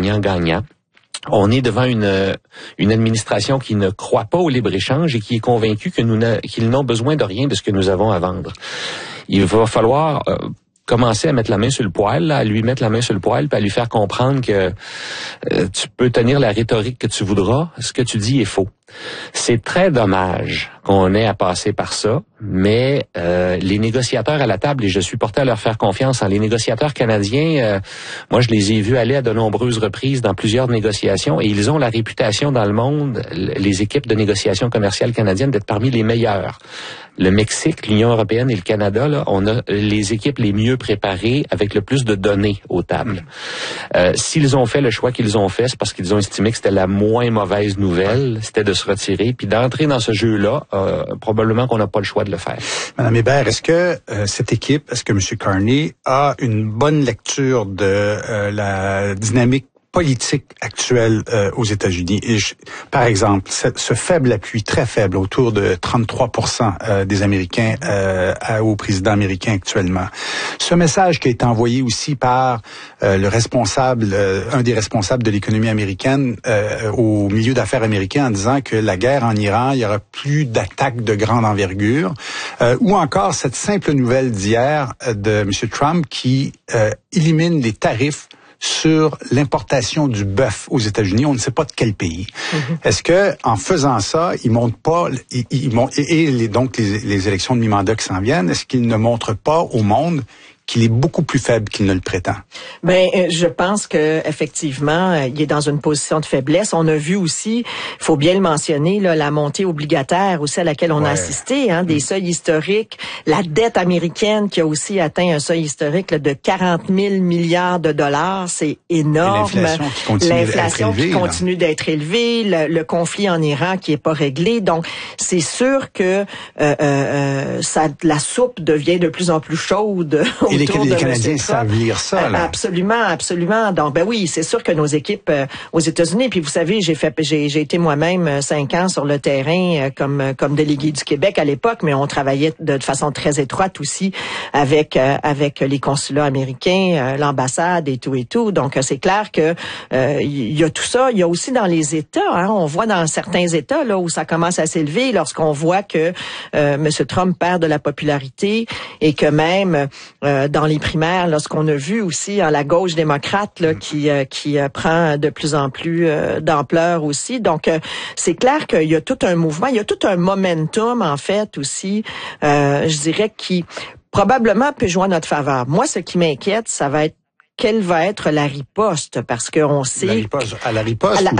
gagnant-gagnant. On est devant une administration qui ne croit pas au libre-échange et qui est convaincue qu'ils n'ont besoin de rien de ce que nous avons à vendre. Il va falloir commencer à mettre la main sur le poêle, là, à lui mettre la main sur le poêle, puis à lui faire comprendre que tu peux tenir la rhétorique que tu voudras, ce que tu dis est faux. C'est très dommage qu'on ait à passer par ça, mais les négociateurs à la table, et je suis porté à leur faire confiance, les négociateurs canadiens, moi je les ai vus aller à de nombreuses reprises dans plusieurs négociations, et ils ont la réputation dans le monde, les équipes de négociation commerciale canadiennes, d'être parmi les meilleures. Le Mexique, l'Union européenne et le Canada, là, on a les équipes les mieux préparées avec le plus de données aux tables. S'ils ont fait le choix qu'ils ont fait, c'est parce qu'ils ont estimé que c'était la moins mauvaise nouvelle, c'était de se retirer, puis d'entrer dans ce jeu-là, probablement qu'on n'a pas le choix de le faire. Madame Hébert, est-ce que cette équipe, est-ce que M. Carney a une bonne lecture de la dynamique politique actuelle aux États-Unis? Et par exemple, ce faible appui, très faible, autour de 33% des Américains au président américain actuellement. Ce message qui a été envoyé aussi par le responsable, un des responsables de l'économie américaine au milieu d'affaires américain, en disant que la guerre en Iran, il y aura plus d'attaques de grande envergure, ou encore cette simple nouvelle d'hier de M. Trump qui élimine les tarifs sur l'importation du bœuf aux États-Unis, on ne sait pas de quel pays. Est-ce que en faisant ça, ils montrent pas, donc les élections de mi-mandat qui s'en viennent, est-ce qu'ils ne montrent pas au monde qu'il est beaucoup plus faible qu'il ne le prétend? Ben, je pense que effectivement, il est dans une position de faiblesse. On a vu aussi, il faut bien le mentionner, là, la montée obligataire aussi à laquelle on a assisté, des seuils historiques, la dette américaine qui a aussi atteint un seuil historique là, de 40 000 milliards de dollars, c'est énorme. L'inflation qui continue d'être élevée, le conflit en Iran qui est pas réglé. Donc, c'est sûr que la soupe devient de plus en plus chaude. Et les Canadiens savent lire ça, là. Absolument, absolument. Donc, ben oui, c'est sûr que nos équipes aux États-Unis, puis vous savez, j'ai été moi-même 5 ans sur le terrain comme délégué du Québec à l'époque, mais on travaillait de façon très étroite aussi avec les consulats américains, l'ambassade et tout. Donc, c'est clair que il y a tout ça. Il y a aussi dans les États, on voit dans certains États là où ça commence à s'élever lorsqu'on voit que M. Trump perd de la popularité et que même dans les primaires, lorsqu'on a vu aussi la gauche démocrate là, qui prend de plus en plus d'ampleur aussi. Donc, c'est clair qu'il y a tout un mouvement, il y a tout un momentum, en fait, aussi, je dirais, qui probablement peut jouer en notre faveur. Moi, ce qui m'inquiète, ça va être quelle va être la riposte, parce qu'on sait la riposte à la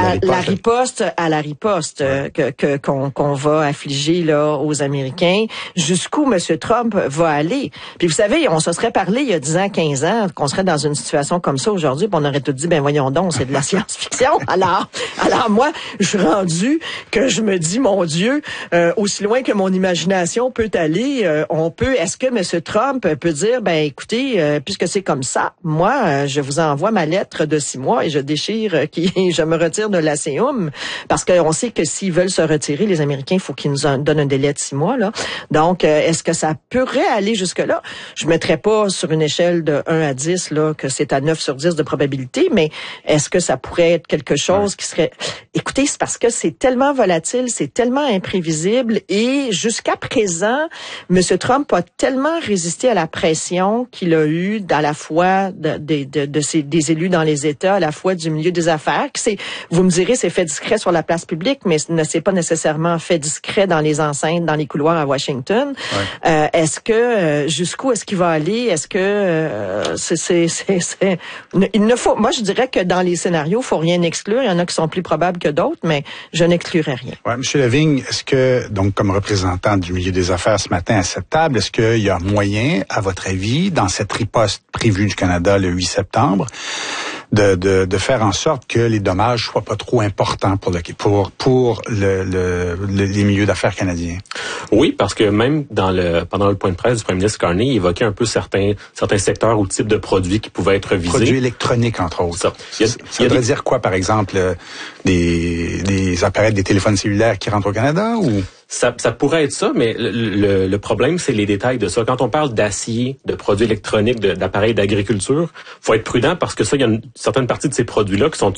riposte qu'on va affliger là aux Américains, jusqu'où M. Trump va aller. Puis vous savez, on se serait parlé il y a 10 ans, 15 ans qu'on serait dans une situation comme ça aujourd'hui, puis on aurait tout dit ben voyons donc, c'est de la science-fiction. Alors moi, je suis rendu que je me dis mon Dieu, aussi loin que mon imagination peut aller, est-ce que M. Trump peut dire ben écoutez, puisque c'est comme ça, moi je vous envoie ma lettre de 6 mois et je déchire, je me retire de l'ASEUM, parce qu'on sait que s'ils veulent se retirer, les Américains, il faut qu'ils nous donnent un délai de 6 mois, là. Donc, est-ce que ça pourrait aller jusque-là? Je mettrais pas sur une échelle de 1 à 10, là, que c'est à 9 sur 10 de probabilité, mais est-ce que ça pourrait être quelque chose qui serait... Écoutez, c'est parce que c'est tellement volatile, c'est tellement imprévisible, et jusqu'à présent, M. Trump a tellement résisté à la pression qu'il a eue à la fois des élus dans les États, à la fois du milieu des affaires, vous me direz, c'est fait discret sur la place publique, mais ne c'est pas nécessairement fait discret dans les enceintes, dans les couloirs à Washington. Est-ce que jusqu'où est-ce qu'il va aller? Est-ce que il ne faut, moi je dirais que dans les scénarios, faut rien exclure. Il y en a qui sont plus probables que d'autres, mais je n'exclurais rien. Ouais, M. Lavigne, est-ce que, donc comme représentant du milieu des affaires ce matin à cette table, est-ce qu'il y a moyen, à votre avis, dans cette riposte prévue du Canada le 8 septembre, de faire en sorte que les dommages soient pas trop importants pour les milieux d'affaires canadiens? Oui, parce que même pendant le point de presse du premier ministre Carney, il évoquait un peu certains secteurs ou types de produits qui pouvaient être visés. Produits électroniques, entre autres. Ça voudrait dire quoi, par exemple, des appareils, des téléphones cellulaires qui rentrent au Canada, ou? Ça pourrait être ça, mais le problème, c'est les détails de ça. Quand on parle d'acier, de produits électroniques, d'appareils d'agriculture, faut être prudent parce que ça, il y a une certaine partie de ces produits-là qui sont